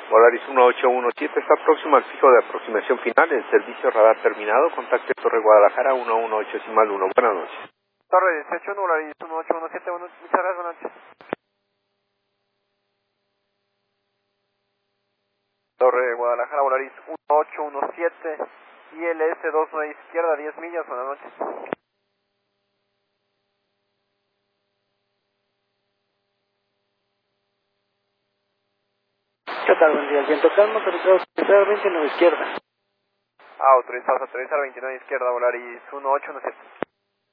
Volaris 1817 está próximo al fijo de aproximación final. El servicio radar terminado. Contacte Torre Guadalajara 118.1. Buenas noches. Torre 18, Volaris 1817. Muchas gracias, buenas noches. Torre Guadalajara, Volaris 1817, ILS 29 izquierda, 10 millas, buenas noches. ¿Qué tal? Buen día. El viento calmo, autorizados a 29 izquierda. Autorizados a aterrizar 29 izquierda, Volaris 1817.